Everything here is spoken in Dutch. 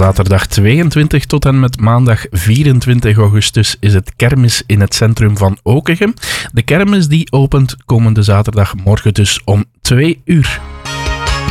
zaterdag 22 tot en met maandag 24 augustus is het kermis in het centrum van Okegem. De kermis die opent komende zaterdag morgen dus om 2 uur.